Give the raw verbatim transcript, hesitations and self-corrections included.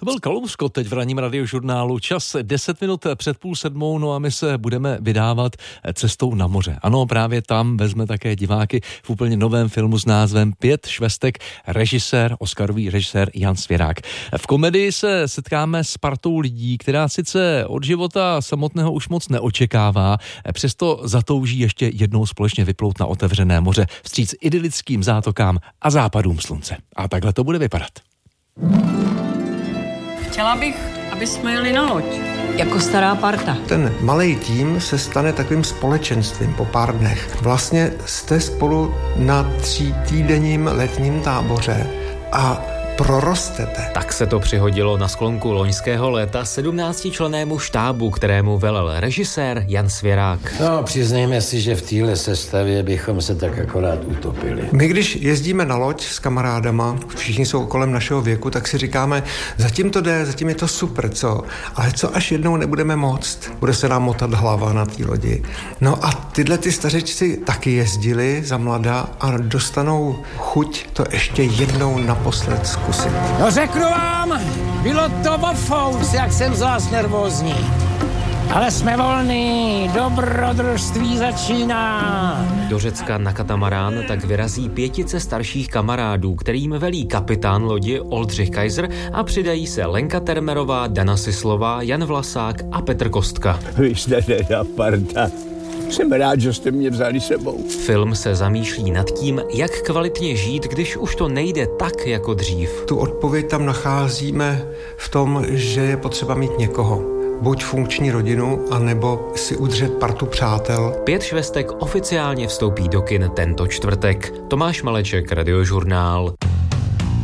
To byl Kalousko teď v ranním radiožurnálu. Čas deset minut před půl sedmou, no a my se budeme vydávat cestou na moře. Ano, právě tam vezme také diváky v úplně novém filmu s názvem Pět švestek, režisér, oscarový režisér Jan Svěrák. V komedii se setkáme s partou lidí, která sice od života samotného už moc neočekává, přesto zatouží ještě jednou společně vyplout na otevřené moře vstříc idylickým zátokám a západům slunce. A takhle to bude vypadat. Chtěla bych, aby jsme jeli na loď, jako stará parta. Ten malej tým se stane takovým společenstvím po pár dnech. Vlastně jste spolu na třítýdenním letním táboře a prorostete. Tak se to přihodilo na sklonku loňského léta sedmnáctičlennému štábu, kterému velel režisér Jan Svěrák. No, přiznejme si, že v téhle sestavě bychom se tak akorát utopili. My, když jezdíme na loď s kamarádama, všichni jsou kolem našeho věku, tak si říkáme, zatím to jde, zatím je to super, co? Ale co až jednou nebudeme moct? Bude se nám motat hlava na té lodi. No a tyhle ty stařečci taky jezdili za mlada a dostanou chuť to ještě jednou naposled zkusit. No řeknu vám, bylo to vofous, jak jsem z vás nervózní. Ale jsme volní, dobrodružství začíná. Do Řecka na katamarán tak vyrazí pětice starších kamarádů, kterým velí kapitán lodi Oldřich Kaiser a přidají se Lenka Termerová, Dana Sislová, Jan Vlasák a Petr Kostka. Vy jste teda parta. Jsem rád, že jste mě vzali sebou. Film se zamýšlí nad tím, jak kvalitně žít, když už to nejde tak, jako dřív. Tu odpověď tam nacházíme v tom, že je potřeba mít někoho. Buď funkční rodinu, anebo si udržet partu přátel. Pět švestek oficiálně vstoupí do kin tento čtvrtek. Tomáš Maleček, Radiožurnál.